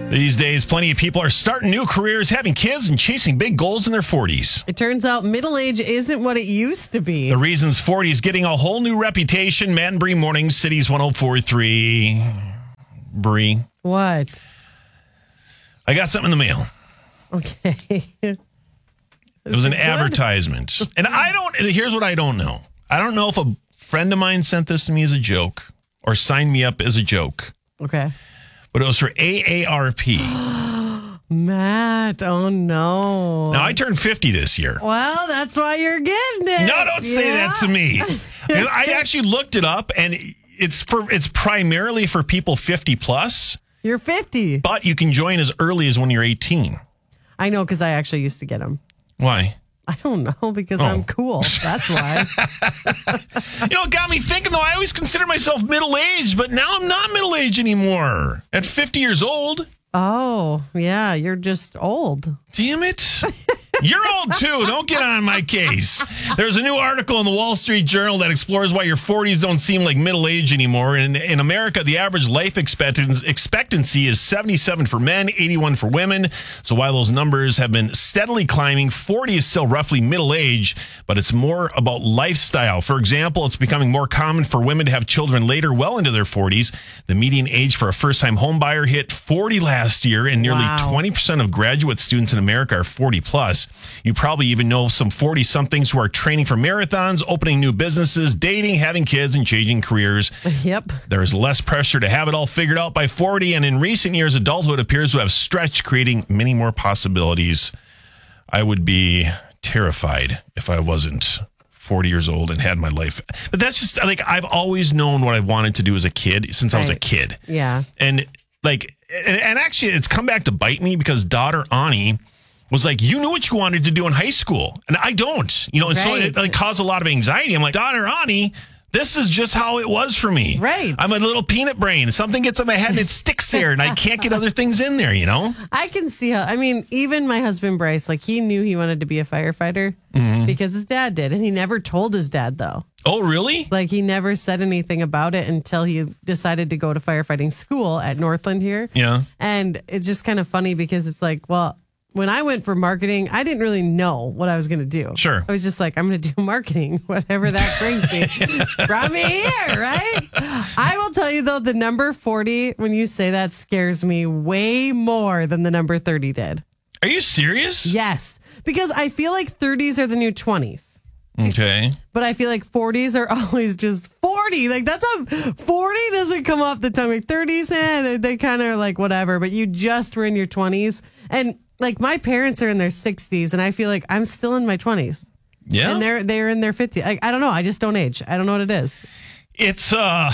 These days, plenty of people are starting new careers, having kids, and chasing big goals in their 40s. It turns out middle age isn't what it used to be. The reasons 40 is getting a whole new reputation. Matt and Bree Mornings, Cities 104.3. Bree. What? I got something in the mail. Okay. It was an advertisement. And here's what I don't know. I don't know if a friend of mine sent this to me as a joke or signed me up as a joke. Okay. But it was for AARP. Matt, oh no. Now, I turned 50 this year. Well, that's why you're getting it. No, don't say that to me. I actually looked it up, and it's primarily for people 50 plus. You're 50. But you can join as early as when you're 18. I know, because I actually used to get them. Why? I don't know, because I'm cool. That's why. It got me thinking, though. I always consider myself middle-aged, but now I'm not middle-aged anymore. At 50 years old. Oh, yeah, you're just old. Damn it. You're old, too. Don't get on my case. There's a new article in the Wall Street Journal that explores why your 40s don't seem like middle age anymore. And in America, the average life expectancy is 77 for men, 81 for women. So while those numbers have been steadily climbing, 40 is still roughly middle age, but it's more about lifestyle. For example, it's becoming more common for women to have children later, well into their 40s. The median age for a first-time home buyer hit 40 last year, and nearly 20% of graduate students in America are 40 plus. You probably even know some 40-somethings who are training for marathons, opening new businesses, dating, having kids, and changing careers. Yep. There is less pressure to have it all figured out by 40, and in recent years, adulthood appears to have stretched, creating many more possibilities. I would be terrified if I wasn't 40 years old and had my life. But that's just, I've always known what I wanted to do as a kid since I was a kid. Yeah. And actually, it's come back to bite me because daughter Ani was like, you knew what you wanted to do in high school. And I don't, and so it caused a lot of anxiety. I'm like, daughter Ani, this is just how it was for me. Right. I'm a little peanut brain. Something gets in my head and it sticks there and I can't get other things in there, I can see how, even my husband, Bryce, he knew he wanted to be a firefighter because his dad did. And he never told his dad, though. Oh, really? He never said anything about it until he decided to go to firefighting school at Northland here. Yeah. And it's just kind of funny because it's when I went for marketing, I didn't really know what I was going to do. Sure. I was just I'm going to do marketing, whatever that brings me. Brought me here, right? I will tell you, though, the number 40, when you say that, scares me way more than the number 30 did. Are you serious? Yes. Because I feel like 30s are the new 20s. Okay. But I feel like 40s are always just 40. 40 doesn't come off the tongue. 30s, they kind of are whatever. But you just were in your 20s. And my parents are in their 60s, and I feel like I'm still in my 20s. Yeah. And they're in their 50s. I don't know. I just don't age. I don't know what it is. It's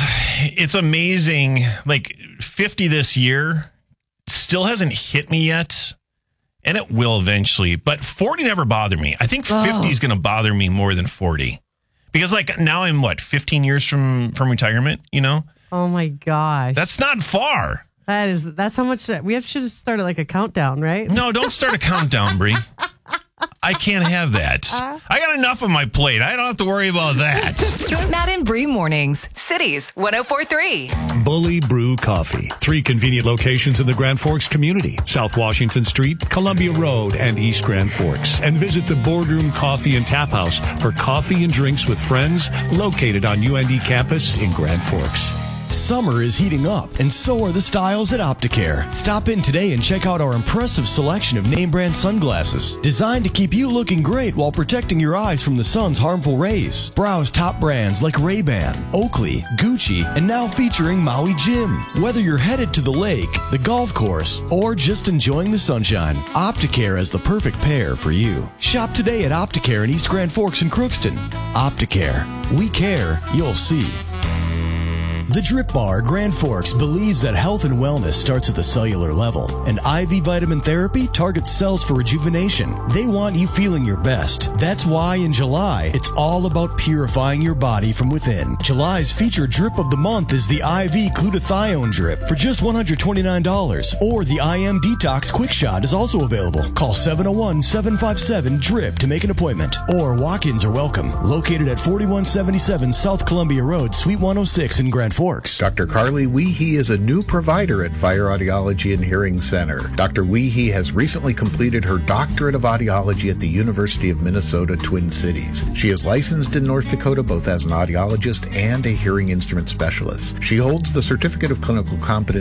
amazing. 50 this year still hasn't hit me yet, and it will eventually. But 40 never bothered me. I think 50 is going to bother me more than 40. Because now I'm 15 years from retirement, Oh my gosh. That's not far. That's how much we should have started a countdown, right? No, don't start a countdown, Bree. I can't have that. I got enough on my plate. I don't have to worry about that. Matt and Bree Mornings, Cities 104.3. Bully Brew Coffee. 3 convenient locations in the Grand Forks community. South Washington Street, Columbia Road, and East Grand Forks. And visit the Boardroom Coffee and Tap House for coffee and drinks with friends located on UND campus in Grand Forks. Summer is heating up, and so are the styles at Opticare. Stop in today and check out our impressive selection of name brand sunglasses, designed to keep you looking great while protecting your eyes from the sun's harmful rays. Browse top brands like Ray-Ban, Oakley, Gucci, and now featuring Maui Jim. Whether you're headed to the lake, the golf course, or just enjoying the sunshine, Opticare is the perfect pair for you. Shop today at Opticare in East Grand Forks and Crookston. Opticare. We care, you'll see. The Drip Bar Grand Forks believes that health and wellness starts at the cellular level, and IV vitamin therapy targets cells for rejuvenation. They want you feeling your best. That's why in July, it's all about purifying your body from within. July's featured drip of the month is the IV glutathione drip for just $129, or the IM Detox Quick Shot is also available. Call 701-757-DRIP to make an appointment, or walk-ins are welcome. Located at 4177 South Columbia Road, Suite 106 in Grand Forks. Forks. Dr. Carly Weehee is a new provider at Fire Audiology and Hearing Center. Dr. Weehee has recently completed her doctorate of audiology at the University of Minnesota, Twin Cities. She is licensed in North Dakota both as an audiologist and a hearing instrument specialist. She holds the Certificate of Clinical Competence